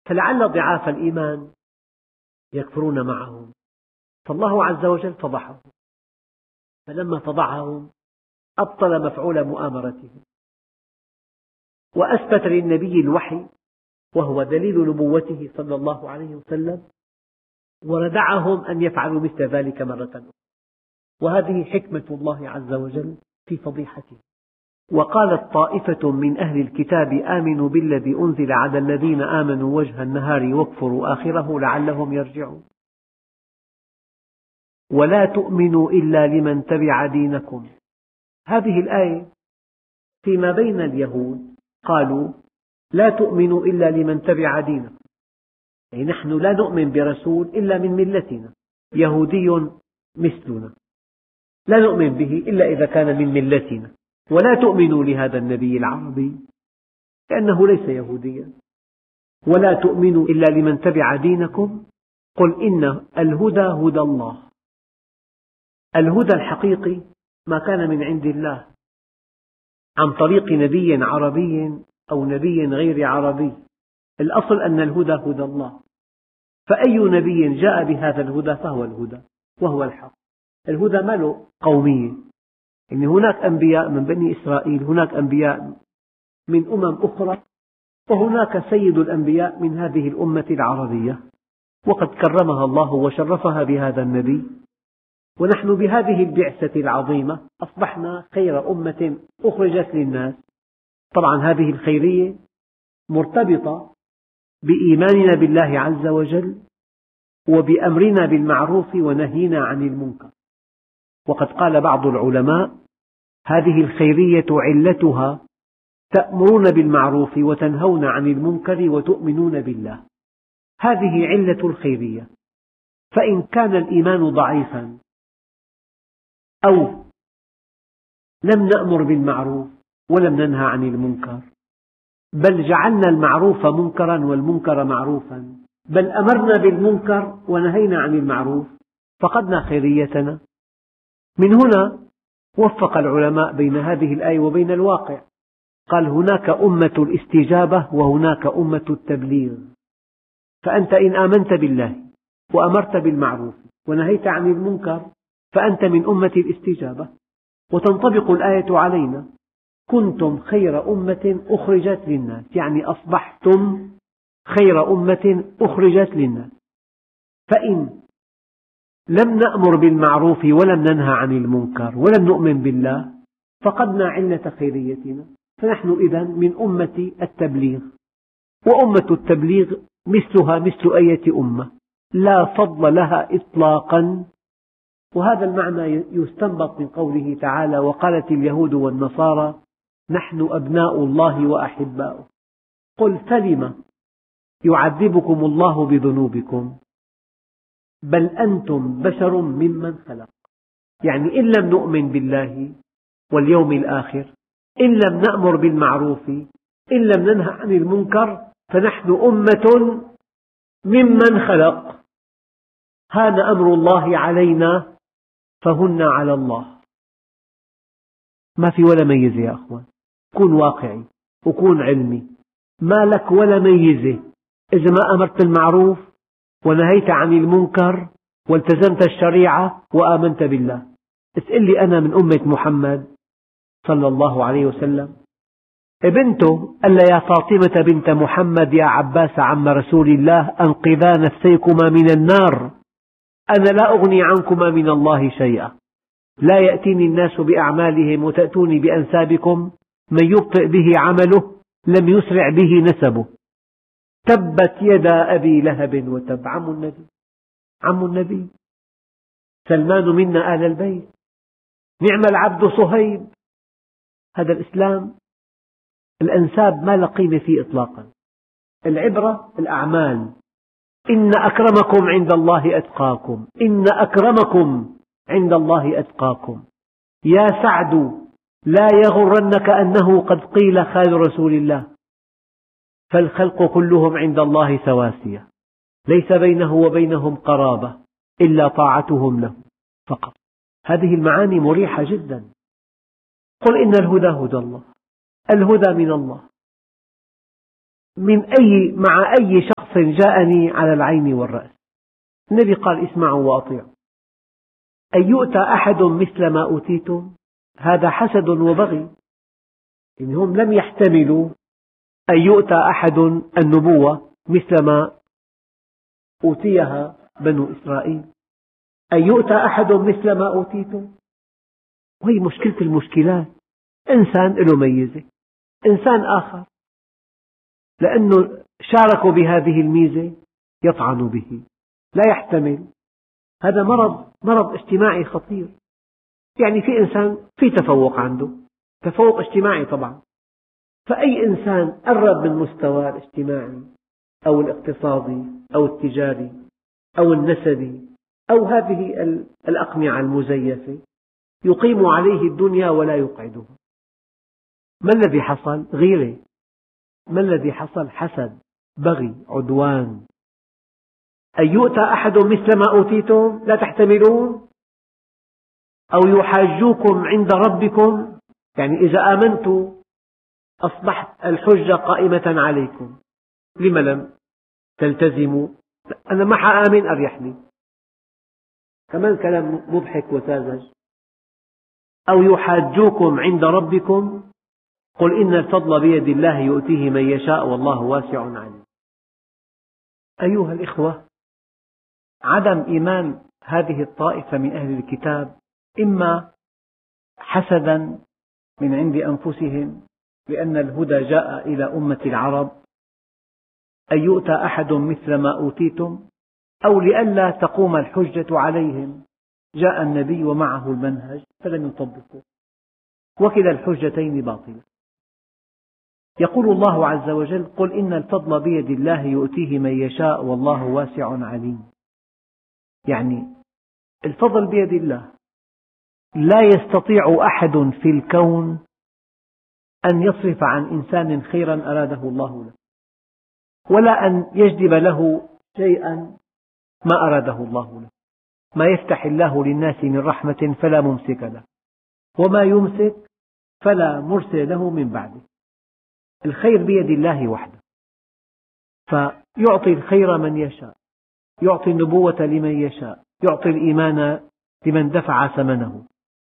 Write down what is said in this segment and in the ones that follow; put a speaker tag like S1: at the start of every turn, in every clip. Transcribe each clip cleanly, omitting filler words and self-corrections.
S1: فلعل ضعاف الإيمان يكفرون معهم، فالله عز وجل فضحهم، فلما فضحهم أبطل مفعول مؤامرتهم، وأثبت للنبي الوحي وهو دليل نبوته صلى الله عليه وسلم، وردعهم أن يفعلوا مثل ذلك مرة أخرى. وهذه حكمة الله عز وجل في فضيحته. وقالت طائفة من أهل الكتاب آمنوا بالذي أنزل على الذين آمنوا وجه النهار واكفروا آخره لعلهم يرجعون. ولا تؤمنوا إلا لمن تبع دينكم. هذه الآية فيما بين اليهود قالوا لا تؤمنوا إلا لمن تبع دينكم، أي نحن لا نؤمن برسول إلا من ملتنا، يهودي مثلنا لا نؤمن به إلا إذا كان من ملتنا، ولا تؤمنوا لهذا النبي العربي لأنه ليس يهوديا. ولا تؤمنوا إلا لمن تبع دينكم قل إن الهدى هدى الله. الهدى الحقيقي ما كان من عند الله عن طريق نبي عربي أو نبي غير عربي، الأصل أن الهدى هدى الله، فأي نبي جاء بهذا الهدى فهو الهدى وهو الحق. الهدى ما له قومية، يعني هناك أنبياء من بني إسرائيل، هناك أنبياء من أخرى، وهناك سيد الأنبياء من هذه الأمة العربية، وقد كرمها الله وشرفها بهذا النبي، ونحن بهذه البعثة العظيمة أصبحنا خير أمة أخرجت للناس. طبعا هذه الخيرية مرتبطة بإيماننا بالله عز وجل وبأمرنا بالمعروف ونهينا عن المنكر. وقد قال بعض العلماء هذه الخيرية علتها تأمرون بالمعروف وتنهون عن المنكر وتؤمنون بالله، هذه علة الخيرية. فإن كان الإيمان ضعيفا أو لم نأمر بالمعروف ولم ننهى عن المنكر، بل جعلنا المعروف منكرا والمنكر معروفا، بل أمرنا بالمنكر ونهينا عن المعروف، فقدنا خيريتنا. من هنا وفق العلماء بين هذه الآية وبين الواقع، قال هناك أمة الاستجابة وهناك أمة التبليغ. فأنت إن آمنت بالله وأمرت بالمعروف ونهيت عن المنكر فأنت من أمة الاستجابة، وتنطبق الآية علينا: كنتم خير أمة أخرجت للناس، يعني أصبحتم خير أمة أخرجت للناس. فإن لم نأمر بالمعروف ولم ننهى عن المنكر ولم نؤمن بالله فقدنا علة خيريتنا، فنحن إذن من أمة التبليغ. وأمة التبليغ مثلها مثل أية أمة لا فضل لها إطلاقا. وهذا المعنى يستنبط من قوله تعالى: وقالت اليهود والنصارى نحن أبناء الله وأحباؤه. قل فلم يعذبكم الله بذنوبكم بل أنتم بشر ممن خلق. يعني إن لم نؤمن بالله واليوم الآخر، إن لم نأمر بالمعروف، إن لم ننهى عن المنكر، فنحن أمة ممن خلق. هذا أمر الله علينا فهن على الله. ما في ولا ميزة يا أخوان، كون واقعي وكون علمي، ما لك ولا ميزة إذا ما أمرت بالمعروف ونهيت عن المنكر والتزمت الشريعة وآمنت بالله. اسأل لي أنا من أمة محمد صلى الله عليه وسلم. ابنته قال يا فاطمة بنت محمد يا عباس عم رسول الله أنقذا نفسيكما من النار، أنا لا أغني عنكما من الله شيئا، لا يأتيني الناس بأعمالهم وتأتوني بأنسابكم، من يبطئ به عمله لم يسرع به نسبه، تبت يدا أبي لهب وتب. عم النبي سلمان منا آل البيت، نعم العبد صهيب. هذا الإسلام الأنساب ما له قيمة فيه إطلاقا، العبرة الأعمال. إن أكرمكم عند الله أتقاكم، إن أكرمكم عند الله أتقاكم. يا سعد لا يغرنك أنه قد قيل خال رسول الله، فالخلق كلهم عند الله سواسية، ليس بينه وبينهم قرابة إلا طاعتهم له فقط. هذه المعاني مريحة جدا. قل إن الهدى هدى الله، الهدى من الله، مع أي شخص شخص جاءني على العين والرأس، النبي قال اسمعوا وأطيعوا. أن يؤتى أحد مثل ما أوتيتم، هذا حسد وبغي، يعني هم لم يحتملوا أن يؤتى أحد النبوة مثل ما أوتيها بنو إسرائيل، أن يؤتى أحد مثل ما أوتيتم. وهي مشكلة المشكلات، إنسان له ميزة، إنسان آخر لأنه شاركوا بهذه الميزة يطعن به، لا يحتمل. هذا مرض اجتماعي خطير. يعني في إنسان في تفوق عنده، تفوق اجتماعي طبعا، فأي إنسان قرب من مستواه الاجتماعي أو الاقتصادي أو التجاري أو النسبي أو هذه الأقنعة المزيفة يقيم عليه الدنيا ولا يقعده. ما الذي حصل؟ غيرة. ما الذي حصل؟ حسد، بغي، عدوان. أن يؤتى أحد مثل ما أوتيتم لا تحتملون، أو يحاجوكم عند ربكم، يعني إذا آمنتوا أصبحت الحجة قائمة عليكم، لم لم تلتزموا؟ أنا ما حآمن أريح لي. كمان كلام مضحك وساذج. أو يحاجوكم عند ربكم قل إن الفضل بيد الله يؤتيه من يشاء والله واسع عليم. أيها الإخوة، عدم إيمان هذه الطائفة من أهل الكتاب إما حسدا من عند أنفسهم لأن الهدى جاء إلى أمة العرب، أن يؤتى أحد مثل ما أوتيتم، أو لئلا تقوم الحجة عليهم، جاء النبي ومعه المنهج فلم يطبقوا، وكلا الحجتين باطلة. يقول الله عز وجل قل إن الفضل بيد الله يؤتيه من يشاء والله واسع عليم. يعني الفضل بيد الله، لا يستطيع أحد في الكون أن يصرف عن إنسان خيرا أراده الله له، ولا أن يجلب له شيئا ما أراده الله له. ما يفتح الله للناس من رحمة فلا ممسك له، وما يمسك فلا مرسل له من بعده. الخير بيد الله وحده، فيعطي الخير من يشاء، يعطي النبوة لمن يشاء، يعطي الإيمان لمن دفع ثمنه،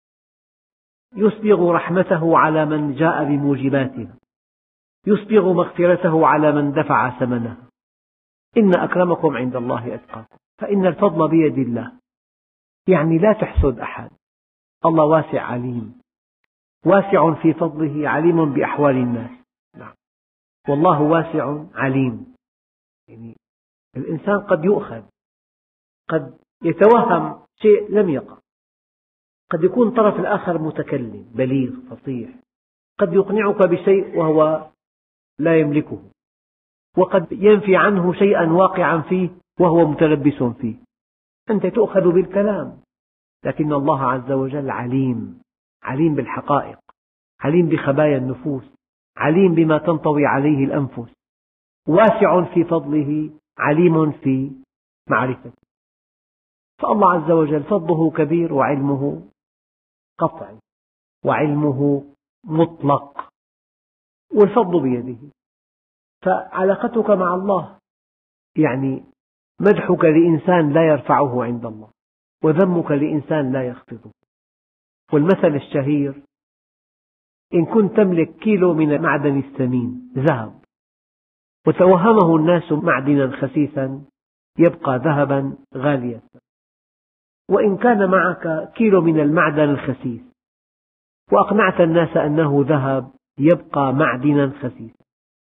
S1: يسبغ رحمته على من جاء بموجباتها، يسبغ مغفرته على من دفع ثمنها. إن أكرمكم عند الله أتقاكم، فإن الفضل بيد الله، يعني لا تحسد أحد. الله واسع عليم، واسع في فضله عليم بأحوال الناس. نعم. والله واسع عليم، يعني الإنسان قد يؤخذ، قد يتوهم شيء لم يقع، قد يكون الطرف الآخر متكلم بليغ فصيح، قد يقنعك بشيء وهو لا يملكه، وقد ينفي عنه شيئا واقعا فيه وهو متلبس فيه. أنت تؤخذ بالكلام، لكن الله عز وجل عليم، عليم بالحقائق، عليم بخبايا النفوس، عليم بما تنطوي عليه الأنفس، واسع في فضله عليم في معرفته. فالله عز وجل فضله كبير وعلمه قطعي وعلمه مطلق، والفضل بيده. فعلاقتك مع الله يعني مدحك لإنسان لا يرفعه عند الله، وذمك لإنسان لا يخفضه. والمثل الشهير: إن كنت تملك كيلو من المعدن الثمين ذهب وتوهمه الناس معدنا خسيسا يبقى ذهبا غاليا، وإن كان معك كيلو من المعدن الخسيس وأقنعت الناس أنه ذهب يبقى معدنا خسيسا.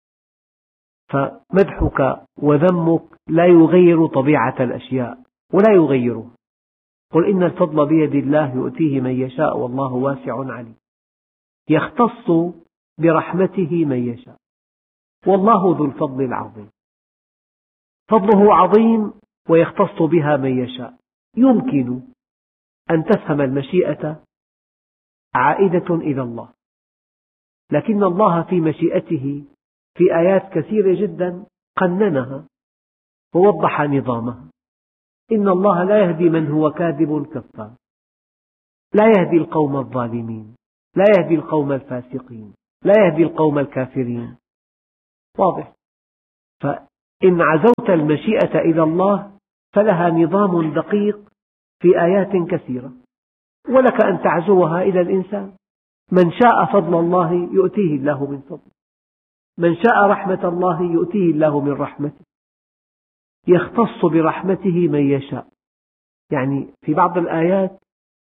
S1: فمدحك وذمك لا يغير طبيعة الأشياء ولا يغيرها. قل إن الفضل بيد الله يؤتيه من يشاء والله واسع عليم. يختص برحمته من يشاء، والله ذو الفضل العظيم. فضله عظيم ويختص بها من يشاء. يمكن أن تفهم المشيئة عائدة إلى الله، لكن الله في مشيئته في آيات كثيرة جدا قننها ووضح نظامها. إن الله لا يهدي من هو كاذب كفار، لا يهدي القوم الظالمين، لا يهدي القوم الفاسقين، لا يهدي القوم الكافرين. واضح. إن عزوت المشيئة إلى الله فلها نظام دقيق في آيات كثيرة، ولك أن تعزوها إلى الإنسان. من شاء فضل الله يؤتيه الله من فضله، من شاء رحمة الله يؤتيه الله من رحمته، يختص برحمته من يشاء. يعني في بعض الآيات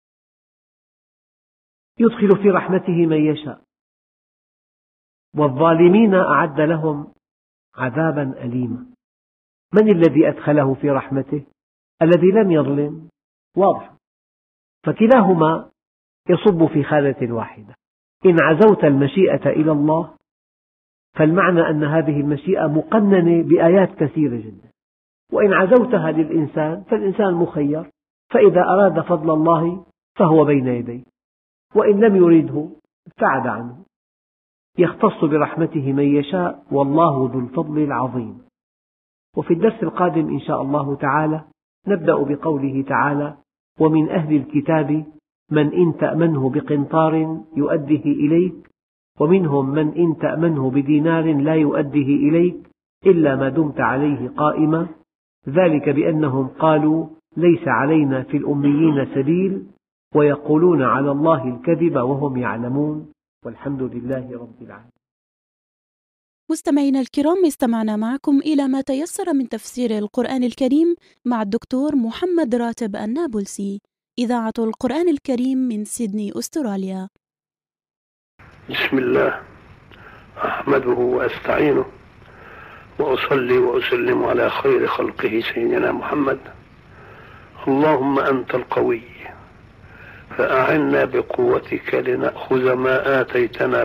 S1: يدخل في رحمته من يشاء. والظالمين أعد لهم عذابا أليما. من الذي أدخله في رحمته؟ الذي لم يظلم، واضح. فكلاهما يصب في خانة واحدة. إن عزوت المشيئة إلى الله فالمعنى أن هذه المشيئة مقننة بآيات كثيرة جدا، وإن عزوتها للإنسان فالإنسان مخير، فإذا أراد فضل الله فهو بين يديه، وإن لم يريده ابتعد عنه. يختص برحمته من يشاء والله ذو الفضل العظيم. وفي الدرس القادم إن شاء الله تعالى نبدأ بقوله تعالى: ومن أهل الكتاب من إن تأمنه بقنطار يؤديه إليك ومنهم من إن تأمنه بدينار لا يؤديه إليك إلا ما دمت عليه قائما، ذلك بأنهم قالوا ليس علينا في الأميين سبيل ويقولون على الله الكذب وهم يعلمون، والحمد لله رب العالمين.
S2: مستمعينا الكرام، استمعنا معكم إلى ما تيسر من تفسير القرآن الكريم مع الدكتور محمد راتب النابلسي، إذاعة القرآن الكريم من سيدني، أستراليا.
S3: بسم الله، أحمده وأستعينه وأصلي وأسلم على خير خلقه سيدنا محمد. اللهم أنت القوي فأعنا بقوتك لنأخذ ما آتيتنا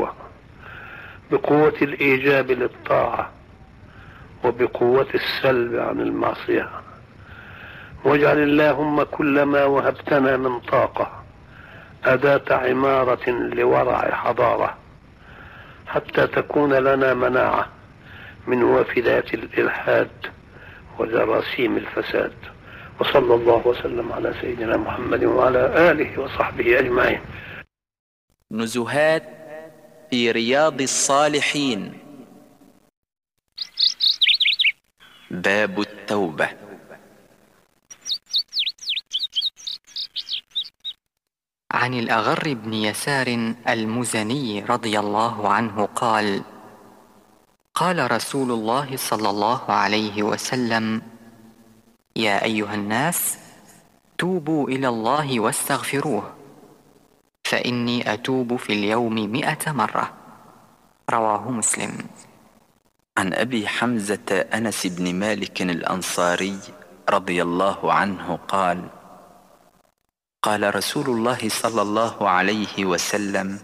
S3: بقوة الإيجاب للطاعة وبقوة السلب عن المعصية. واجعل اللهم كل ما وهبتنا من طاقة أداة عمارة لورع حضارة، حتى تكون لنا مناعة من وافدات الإلحاد وجراثيم الفساد. وصلى الله وسلم على سيدنا محمد وعلى آله وصحبه أجمعين.
S4: نزهات في رياض الصالحين. باب التوبة. عن الأغر بن يسار المزني رضي الله عنه قال: قال رسول الله صلى الله عليه وسلم: يا أيها الناس توبوا إلى الله واستغفروه، فإني أتوب في اليوم 100 مرة. رواه مسلم.
S5: عن أبي حمزة أنس بن مالك الأنصاري رضي الله عنه قال: قال رسول الله صلى الله عليه وسلم: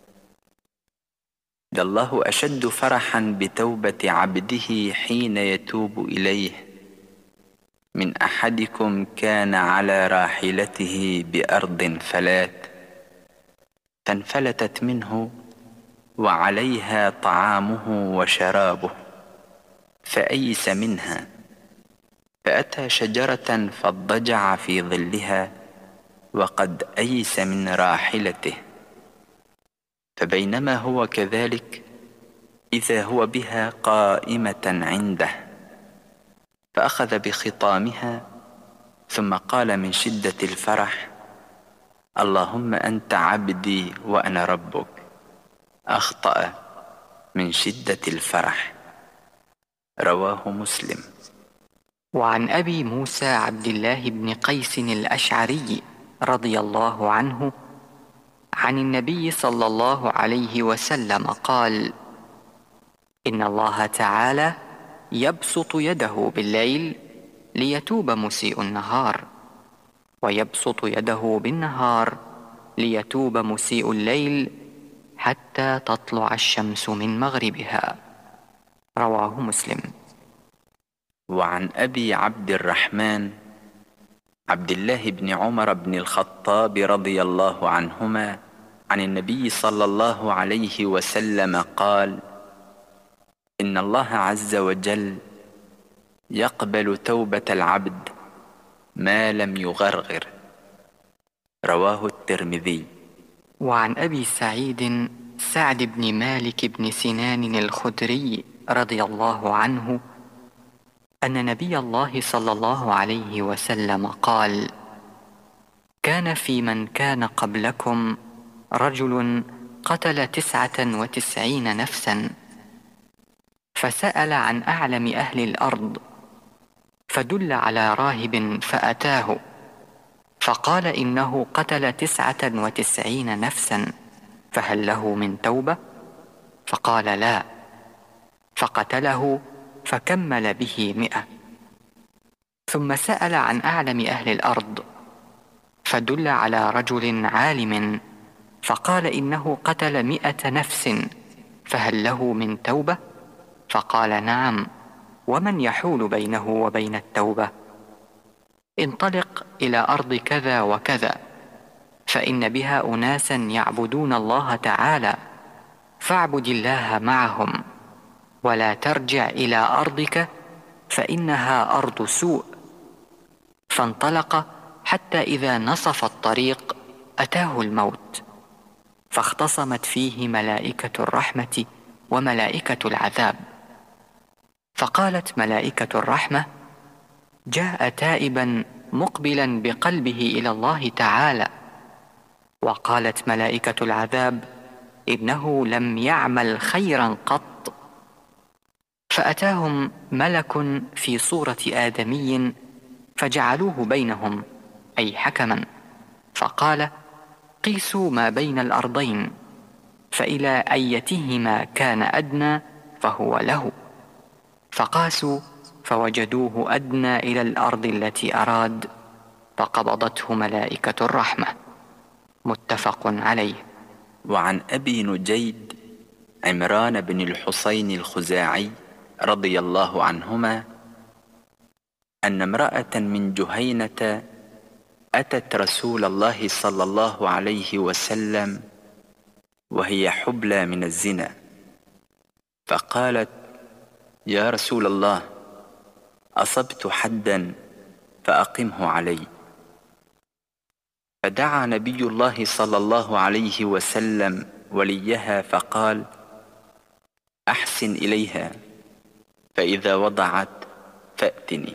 S5: الله أشد فرحا بتوبة عبده حين يتوب إليه من أحدكم كان على راحلته بأرض فلات فانفلتت منه وعليها طعامه وشرابه فأيس منها، فأتى شجرة فاضطجع في ظلها وقد أيس من راحلته، فبينما هو كذلك إذا هو بها قائمة عنده، فأخذ بخطامها ثم قال من شدة الفرح: اللهم أنت عبدي وأنا ربك. أخطأ من شدة الفرح. رواه مسلم.
S4: وعن أبي موسى عبد الله بن قيس الأشعري رضي الله عنه عن النبي صلى الله عليه وسلم قال: إن الله تعالى يبسط يده بالليل ليتوب مسيء النهار، ويبسط يده بالنهار ليتوب مسيء الليل حتى تطلع الشمس من مغربها. رواه مسلم.
S5: وعن أبي عبد الرحمن عبد الله بن عمر بن الخطاب رضي الله عنهما عن النبي صلى الله عليه وسلم قال: إن الله عز وجل يقبل توبة العبد ما لم يغرغر. رواه الترمذي.
S4: وعن أبي سعيد سعد بن مالك بن سنان الخدري رضي الله عنه أن نبي الله صلى الله عليه وسلم قال: كان في من كان قبلكم رجل قتل 99 نفسا، فسأل عن أعلم أهل الأرض، فدل على راهب فأتاه، فقال: إنه قتل 99 نفسا، فهل له من توبة؟ فقال: لا. فقتله فكمل به 100. ثم سأل عن أعلم أهل الأرض، فدل على رجل عالم، فقال: إنه قتل 100 نفس، فهل له من توبة؟ فقال: نعم. ومن يحول بينه وبين التوبة؟ انطلق إلى أرض كذا وكذا، فإن بها أناسا يعبدون الله تعالى، فاعبد الله معهم، ولا ترجع إلى أرضك فإنها أرض سوء. فانطلق حتى إذا نصف الطريق أتاه الموت، فاختصمت فيه ملائكة الرحمة وملائكة العذاب، فقالت ملائكة الرحمة: جاء تائبا مقبلا بقلبه إلى الله تعالى. وقالت ملائكة العذاب: إنه لم يعمل خيرا قط. فأتاهم ملك في صورة آدمي، فجعلوه بينهم، أي حكما، فقال: قيسوا ما بين الأرضين، فإلى أيتهما كان أدنى فهو له. فقاسوا فوجدوه أدنى إلى الأرض التي أراد، فقبضته ملائكة الرحمة. متفق عليه.
S5: وعن أبي نجيد عمران بن الحصين الخزاعي رضي الله عنهما أن امرأة من جهينة أتت رسول الله صلى الله عليه وسلم وهي حبلى من الزنا، فقالت: يا رسول الله، أصبت حدا فأقمه علي. فدعا نبي الله صلى الله عليه وسلم وليها فقال: أحسن إليها، فإذا وضعت فأتني.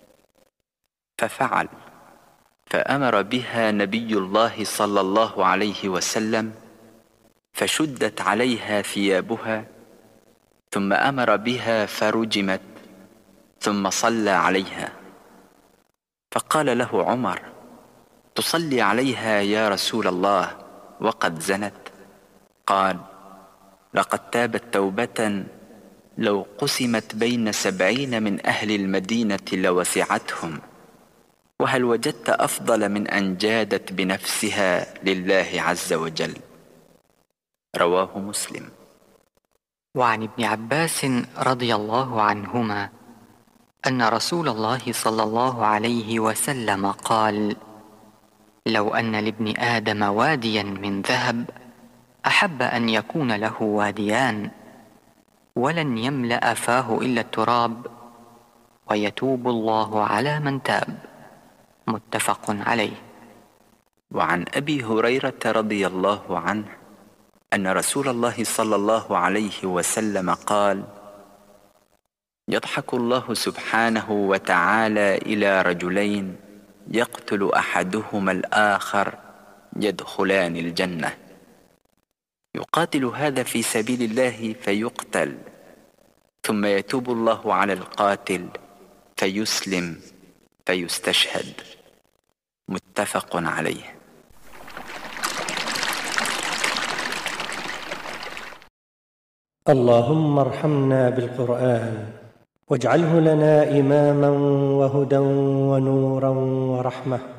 S5: ففعل، فأمر بها نبي الله صلى الله عليه وسلم، فشدت عليها ثيابها، ثم أمر بها فرجمت، ثم صلى عليها. فقال له عمر: تصلي عليها يا رسول الله وقد زنت؟ قال: لقد تابت توبة لو قسمت بين 70 من أهل المدينة لوسعتهم، وهل وجدت أفضل من أن جادت بنفسها لله عز وجل؟ رواه مسلم.
S4: وعن ابن عباس رضي الله عنهما أن رسول الله صلى الله عليه وسلم قال: لو أن لابن آدم واديا من ذهب أحب أن يكون له واديان، ولن يملأ فاه إلا التراب، ويتوب الله على من تاب. متفق عليه.
S5: وعن أبي هريرة رضي الله عنه أن رسول الله صلى الله عليه وسلم قال: يضحك الله سبحانه وتعالى إلى رجلين يقتل أحدهما الآخر يدخلان الجنة، يقاتل هذا في سبيل الله فيقتل، ثم يتوب الله على القاتل فيسلم فيستشهد. متفق عليه.
S6: اللهم ارحمنا بالقرآن واجعله لنا إماما وهدى ونورا ورحمة.